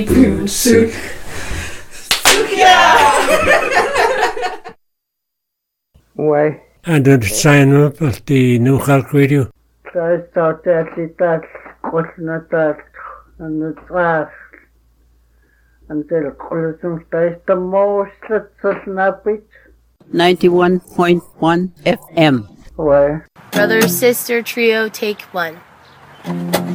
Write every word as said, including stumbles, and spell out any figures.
Suk. Why? And to sign up at the New York Radio. I started that Christmas and the trash until Christmas Day the most it's snappy. ninety-one point one F M. Why? Brother Sister Trio, take one.